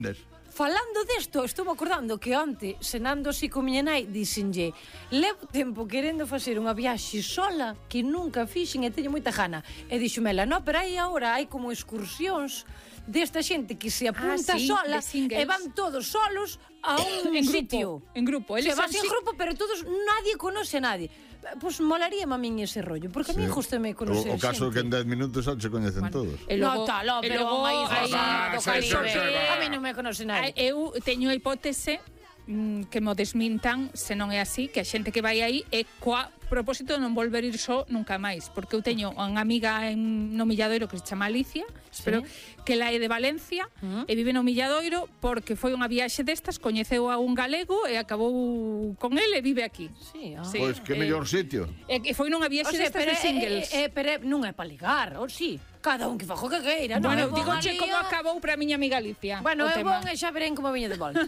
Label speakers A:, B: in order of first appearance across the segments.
A: Falando desto, estou acordando que onte, cenando así con miña nai, dixenlle: levo tempo querendo facer unha viaxe sola que nunca fixen e teño moita gana. E dixomela: no, pero hai agora, hai como excursións desta xente que se apunta sola e van todos solos a un sitio.
B: En grupo.
A: Se vas en grupo, pero todos, nadie conoce a nadie. Pois molaríame a min ese rollo, porque a mí gustame conocer
C: xente. O caso que en 10 minutos xa se coñecen todos.
A: No, talo, pero aí do Caribe a mí non me conoce nadie.
B: Eu teño a hipótese que mo desmintan, se non é así, que a xente que vai aí é coa propósito de non volver ir só nunca máis, porque eu teño unha amiga no Milladoiro que se chama Alicia, espero que ela é de Valencia e vive no Milladoiro porque foi unha viaxe destas, coñeceu a un galego e acabou con ele e vive aquí.
C: Pois que mellor sitio.
B: E foi nunha viaxe destas de singles.
A: Pero non é para ligar, ou si? Cada un que fajo que queira.
B: Bueno, digoche como acabou para a miña amiga Alicia.
A: Bueno, é bon e xa verén como veña de volta.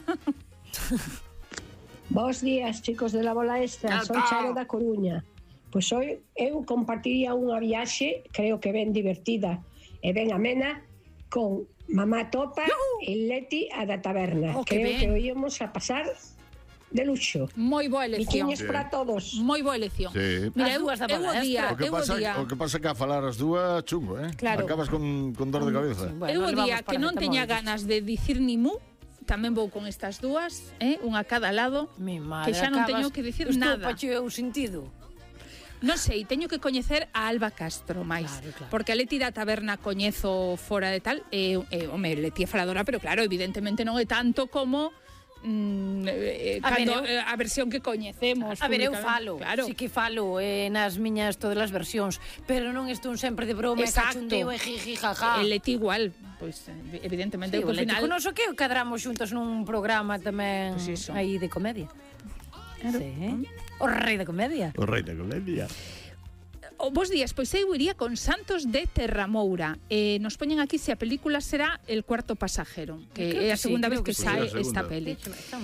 D: Bos días, chicos de la bola extra, son Charo da Coruña. Pois hoy eu compartiría unha viaxe, creo que ben divertida e ben amena, con Mamá Topa e Leti a da taberna. Creo que íamos a pasar de luxo.
B: Moi boa elección.
D: Biquiños para todos.
B: Moi boa elección.
A: Mira, dúas da bola extra.
C: O que pasa que a falar as dúas chungo,
B: Claro.
C: Acabas con dor de cabeza.
B: Eu o día que non teña ganas de dicir ni mu, tamén vou con estas dúas, unha a cada lado, que xa non teño que dicir nada.
A: Estou o sentido.
B: Non sei, teño que coñecer a Alba Castro máis, porque a Leti da taberna coñezo fora de tal, home, Leti é faladora, pero claro, evidentemente non é tanto como a versión que coñecemos.
A: A ver, eu falo, si que falo nas miñas todas as versións, pero non estou sempre de broma e cachondeo e jiji jaja.
B: E Leti igual, pois evidentemente ao final.
A: Leti conoso que cadramos xuntos nun programa tamén aí de comedia. O rei da comedia.
C: O rei da comedia.
B: Bos días, pois eu iría con Santos de Terramoura. Nos poñen aquí se a película será El cuarto pasajero, que é a segunda vez que sae esta peli.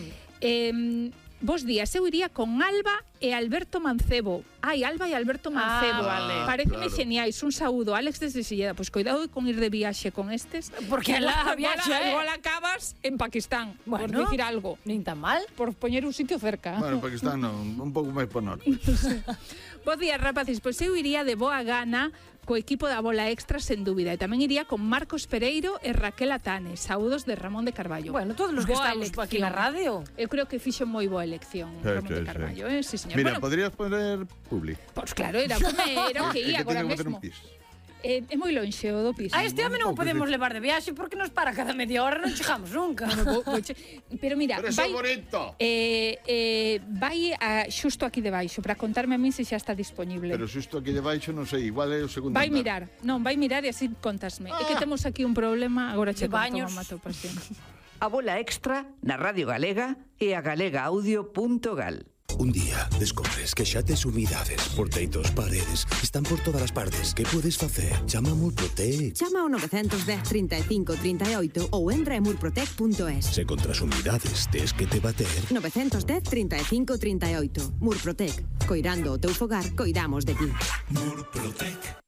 B: Bos días, eu iría con Alba e Alberto Mancebo. Alba e Alberto Mancebo. Pareceme geniais. Un saúdo, Alex desde Silleda. Pois cuidado con ir de viaxe con estes,
A: porque a viaxe
B: igual acabas en Pakistán, por dicir algo.
A: Nin tan mal.
B: Por poñer un sitio cerca.
C: Bueno, Pakistán non, un pouco máis por norte.
B: Bos días, rapaces, pois eu iría de boa gana co equipo da bola extra, sen dúbida, e tamén iría con Marcos Pereiro e Raquel Atane. Saúdos de Ramón de Carballo.
A: Bueno, todos os que estamos aquí na radio.
B: Eu creo que fixo moi boa elección Ramón de Carballo, sí, señor.
C: Mira, podrías poner Publi.
B: Pois claro, era o que ia agora mesmo. É moi lonxe o do piso.
A: A este home non o podemos levar de viaxe porque nos para cada media hora, non chegamos nunca.
B: Pero mira,
C: vai bonito.
B: Vai xusto aquí debaixo para contarme a min se xa está disponible.
C: Pero xusto aquí debaixo, non sei, igual é o segundo.
B: Vai mirar e así contasme. É que temos aquí un problema, agora che conto, Mamá Topa.
E: A bola extra na Radio Galega e a galegaaudio.gal.
F: Un día descobres que xa tes humidades por teitos, paredes, están por todas as partes. Que podes facer? Chama a Murprotec.
G: Chama ao 910 35 38 ou entra en murprotec.es.
F: Se contra as humidades tes que te bater.
G: 910 35 38. Murprotec. Coirando o teu fogar, coidamos de ti.
F: Murprotec.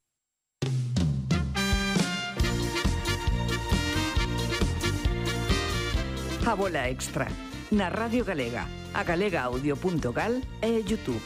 E: A bola extra na Radio Galega, a galegaaudio.gal e YouTube.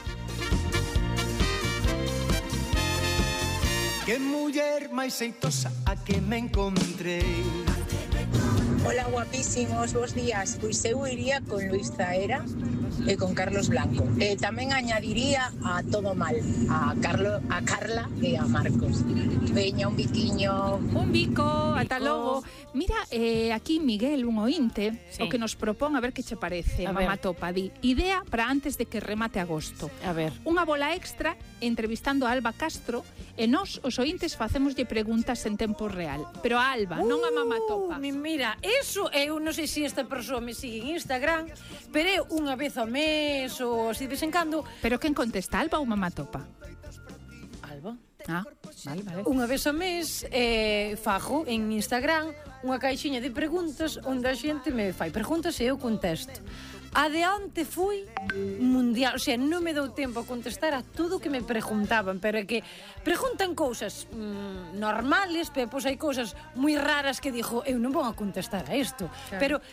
H: Que muller máis xeitosa a que me encontrei.
I: Hola guapísimos, bos días. Pois eu iría con Luis Zaera e con Carlos Blanco. Tamén añadiría a Todo Mal, a Carla e a Marcos. Veña, un biquiño.
B: Un bico, ata logo. Mira, aquí Miguel, un ointe, o que nos propón, a ver que che parece, Mamá Topa, di, idea para antes de que remate agosto.
A: A ver.
B: Unha bola extra entrevistando a Alba Castro e nós, os ointes, facémoslle preguntas en tempo real. Pero a Alba, non a Mamá Topa.
A: Mira, eso, eu non sei se esta persoa me sigue en Instagram, pero eu unha vez ao mes ou así de vez en cando.
B: Pero quen contesta, Alba ou Mamá Topa?
A: Alba.
B: Vale.
A: Unha vez ao mes fago en Instagram unha caixinha de preguntas onde a xente me fai preguntas e eu contesto. A de onte foi mundial, o sea, non me dou tempo a contestar a todo o que me preguntaban, pero é que preguntan cousas normales, pero pois hai cousas moi raras que dixo, eu non vou a contestar a isto, pero